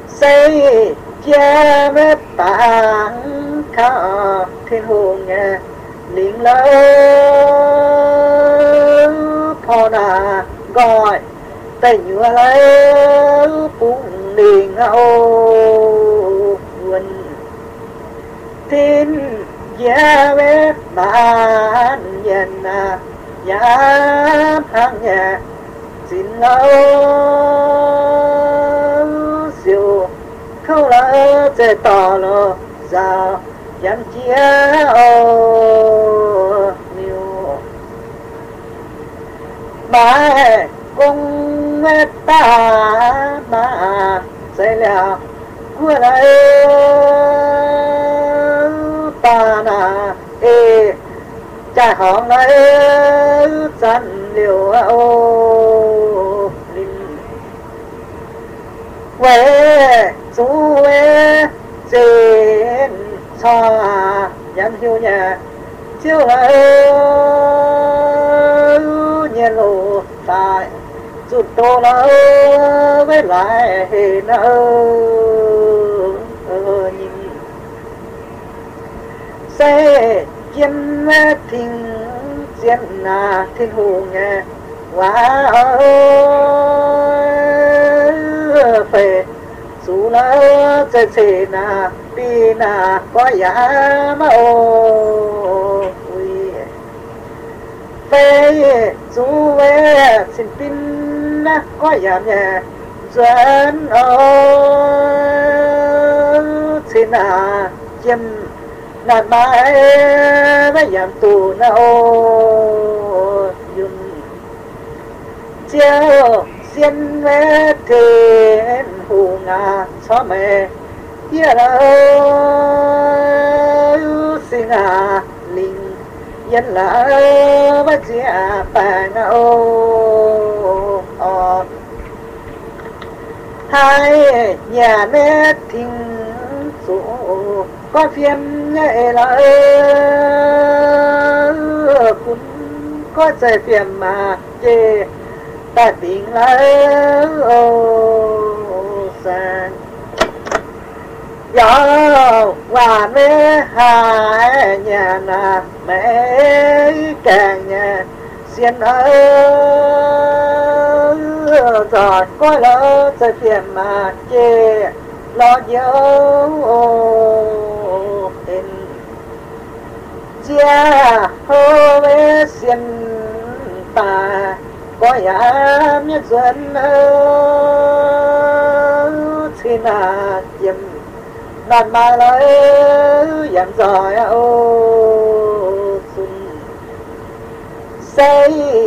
xây chia với tảng khá thiên hùng nghe liền lỡ phò nà gọi tay nhựa lấy bụng liền ô quần tin giá với bạn nhân giá hàng nhà xin lâu siêu không lỡ sẽ tỏ lo sao chẳng chia ô nhiều bà cùng ta mà sẽ là của lại ta na ê cha hòn lại chân liều ô linh quê chú quê trên cho nhắn hiu nhà chiếu lại nhiên lộ tại rụt tô nó với lại nó nhìn xe chiên thình chiên thiên hùng nghe quá phê dù nó chơi xì pi có giá mà ô phê dù về xin pin có giá nhẹ dẫn xin chiêm nàn mãi với giảm tù na ô dùng chiều xiên với thiên hùng cho mẹ kia là xin linh nhân là với chị bà ô hai nhà mẹ thình số có phiền nhẹ là cũng có chạy phiền mà chê ta tình là sang gió và mẹ hai nhà mẹ càng nhà xiên rồi có lỡ chạy phiền mà chê lo nhớ tình chia hô với xiên ta có giá miết dẫn xin chiếm nàn mà lấy dặn dòi ô xuân xây